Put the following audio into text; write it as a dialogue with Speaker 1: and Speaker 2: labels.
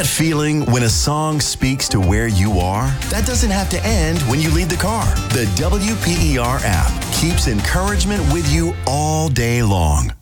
Speaker 1: that feeling when a song speaks to where you are? That doesn't have to end when you leave the car. The WPER app keeps encouragement with you all day long.